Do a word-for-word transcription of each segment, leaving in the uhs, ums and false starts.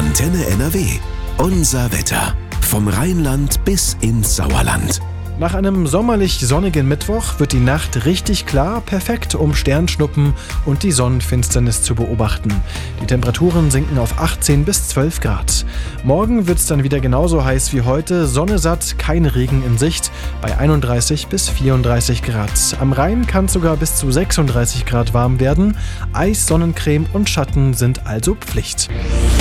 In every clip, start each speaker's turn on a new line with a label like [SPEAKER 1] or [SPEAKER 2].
[SPEAKER 1] Antenne N R W. Unser Wetter. Vom Rheinland bis ins Sauerland.
[SPEAKER 2] Nach einem sommerlich sonnigen Mittwoch wird die Nacht richtig klar, perfekt um Sternschnuppen und die Sonnenfinsternis zu beobachten. Die Temperaturen sinken auf achtzehn bis zwölf Grad. Morgen wird es dann wieder genauso heiß wie heute, Sonne satt, kein Regen in Sicht, bei einunddreißig bis vierunddreißig Grad. Am Rhein kann es sogar bis zu sechsunddreißig Grad warm werden. Eis, Sonnencreme und Schatten sind also Pflicht.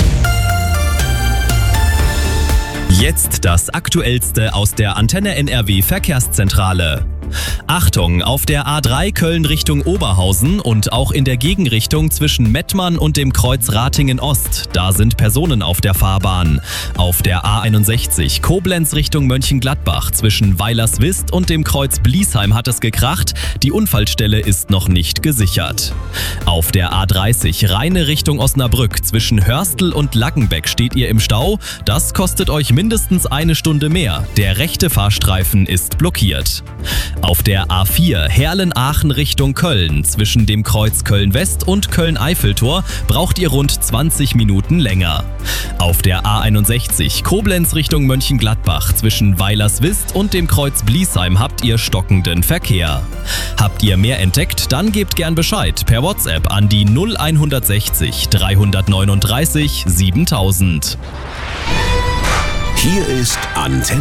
[SPEAKER 3] Jetzt das Aktuellste aus der Antenne N R W Verkehrszentrale. Achtung, auf der A drei Köln Richtung Oberhausen und auch in der Gegenrichtung zwischen Mettmann und dem Kreuz Ratingen Ost. Da sind Personen auf der Fahrbahn. Auf der A einundsechzig Koblenz Richtung Mönchengladbach zwischen Weilerswist und dem Kreuz Bliesheim hat es gekracht. Die Unfallstelle ist noch nicht gesichert. Auf der A dreißig Rheine Richtung Osnabrück zwischen Hörstel und Lackenbeck steht ihr im Stau. Das kostet euch mindestens eine Stunde mehr. Der rechte Fahrstreifen ist blockiert. Auf der A vier Herlen-Aachen Richtung Köln zwischen dem Kreuz Köln-West und Köln-Eiffeltor braucht ihr rund zwanzig Minuten länger. Auf der A einundsechzig Koblenz Richtung Mönchengladbach zwischen Weilerswist und dem Kreuz Bliesheim habt ihr stockenden Verkehr. Habt ihr mehr entdeckt, dann gebt gern Bescheid per WhatsApp an die null sechzig dreihundertneununddreißig siebentausend.
[SPEAKER 1] Hier ist Antenne